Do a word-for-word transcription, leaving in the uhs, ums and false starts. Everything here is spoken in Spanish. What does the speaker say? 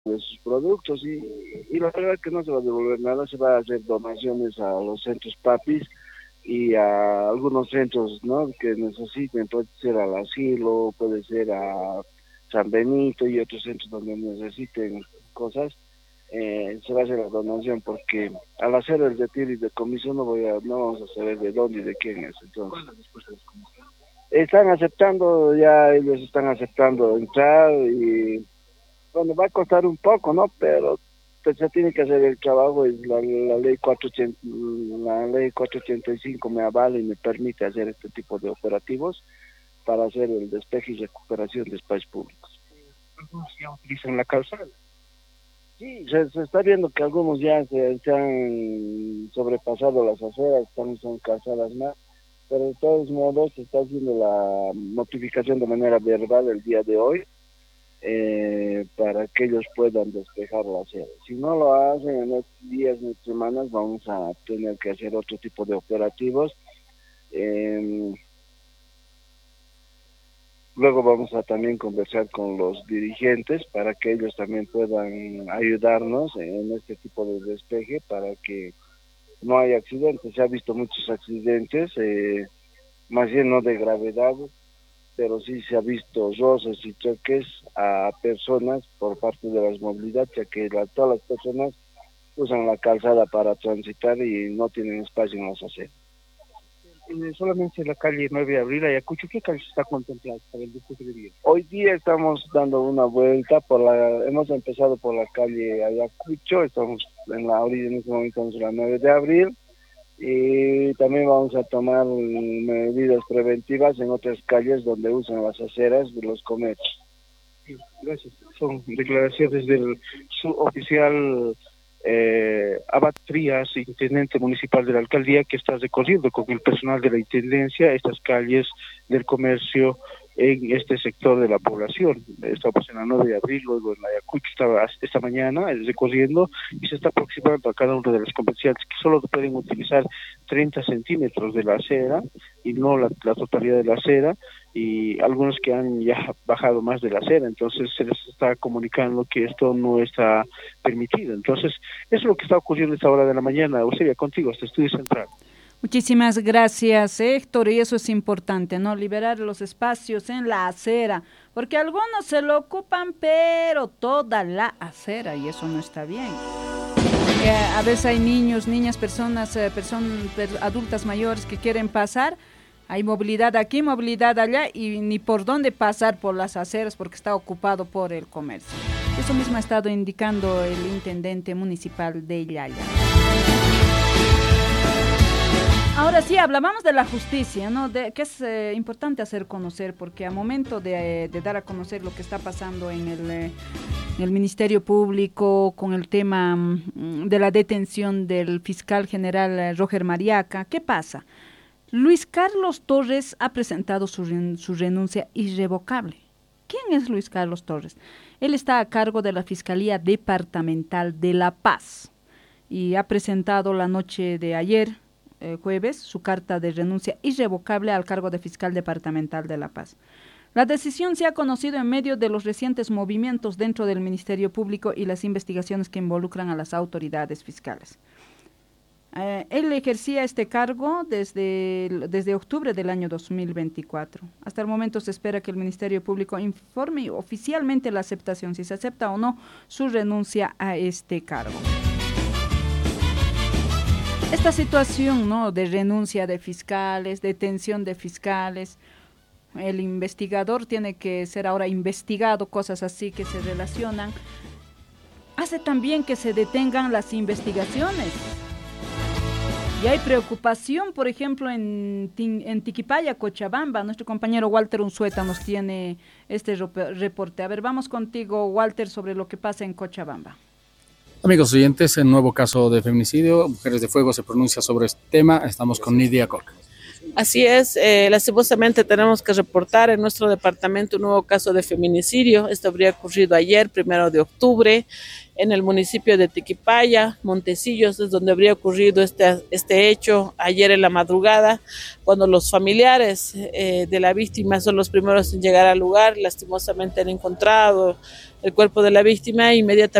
de sus productos y, y la verdad que no se va a devolver nada, se va a hacer donaciones a los centros papis y a algunos centros, ¿no?, que necesiten, puede ser al asilo, puede ser a San Benito y otros centros donde necesiten cosas. Eh, se va a hacer la donación porque al hacer el retiro y decomiso no voy a, no vamos a saber de dónde y de quién es. Entonces, ¿cuál es la respuesta de los comisiones? Están aceptando, ya ellos están aceptando entrar y bueno, va a costar un poco, ¿no? Pero pues, se tiene que hacer el trabajo y la, la ley cuatrocientos ochenta, la ley cuatrocientos ochenta y cinco me avala y me permite hacer este tipo de operativos para hacer el despeje y recuperación de espacios públicos. Algunos ya utilizan la calzada. Sí, se, se está viendo que algunos ya se, se han sobrepasado las aceras, están son calzadas más, pero de todos modos se está haciendo la notificación de manera verbal el día de hoy eh, para que ellos puedan despejar la acera. Si no lo hacen en estos días, en estas semanas, vamos a tener que hacer otro tipo de operativos. Eh, Luego vamos a también conversar con los dirigentes para que ellos también puedan ayudarnos en este tipo de despeje para que no haya accidentes. Se ha visto muchos accidentes, eh, más bien no de gravedad, pero sí se ha visto roces y choques a personas por parte de las movilidades, ya que la, todas las personas usan la calzada para transitar y no tienen espacio en las aceras. Eh, solamente la calle nueve de abril, Ayacucho, ¿qué calle está contemplada para el despeje de día? Hoy día estamos dando una vuelta, por la, hemos empezado por la calle Ayacucho, estamos en la orilla, en este momento estamos en la nueve de abril, y también vamos a tomar medidas preventivas en otras calles donde usan las aceras de los comercios. Sí, gracias. Son declaraciones del suboficial Eh, Abad Frías, intendente municipal de la alcaldía, que está recorriendo con el personal de la intendencia estas calles del comercio en este sector de la población. Estamos en la nueve de abril, luego en la Ayacucho estaba esta mañana recorriendo y se está aproximando a cada uno de los comerciantes que solo pueden utilizar treinta centímetros de la acera y no la, la totalidad de la acera, y algunos que han ya bajado más de la acera, entonces se les está comunicando que esto no está permitido. Entonces, eso es lo que está ocurriendo a esta hora de la mañana. Eusebia, contigo, hasta Estudio Central. Muchísimas gracias, Héctor, y eso es importante, ¿no? Liberar los espacios en la acera, porque algunos se lo ocupan, pero toda la acera, y eso no está bien. Eh, a veces hay niños, niñas, personas, eh, personas adultas mayores que quieren pasar. Hay movilidad aquí, movilidad allá y ni por dónde pasar por las aceras porque está ocupado por el comercio. Eso mismo ha estado indicando el intendente municipal de Yaya. Ahora sí, hablábamos de la justicia, ¿no? De, que es eh, importante hacer conocer, porque a momento de, de dar a conocer lo que está pasando en el, eh, en el Ministerio Público con el tema mm, de la detención del fiscal general eh, Roger Mariaca, ¿qué pasa? Luis Carlos Torres ha presentado su, su renuncia irrevocable. ¿Quién es Luis Carlos Torres? Él está a cargo de la Fiscalía Departamental de La Paz y ha presentado la noche de ayer, eh, jueves, su carta de renuncia irrevocable al cargo de fiscal departamental de La Paz. La decisión se ha conocido en medio de los recientes movimientos dentro del Ministerio Público y las investigaciones que involucran a las autoridades fiscales. Eh, él ejercía este cargo desde, desde octubre del año dos mil veinticuatro. Hasta el momento se espera que el Ministerio Público informe oficialmente la aceptación, si se acepta o no, su renuncia a este cargo. Esta situación, ¿no?, de renuncia de fiscales, detención de fiscales, el investigador tiene que ser ahora investigado, cosas así que se relacionan, hace también que se detengan las investigaciones. Y hay preocupación, por ejemplo, en, en Tiquipaya, Cochabamba. Nuestro compañero Walter Unzueta nos tiene este reporte. A ver, vamos contigo, Walter, sobre lo que pasa en Cochabamba. Amigos oyentes, en nuevo caso de feminicidio, Mujeres de Fuego se pronuncia sobre este tema. Estamos con Nidia Coca. Así es, eh, lastimosamente tenemos que reportar en nuestro departamento un nuevo caso de feminicidio. Esto habría ocurrido ayer, primero de octubre, en el municipio de Tiquipaya, Montecillos, es donde habría ocurrido este, este hecho ayer en la madrugada, cuando los familiares eh, de la víctima son los primeros en llegar al lugar. Lastimosamente han encontrado el cuerpo de la víctima e inmediatamente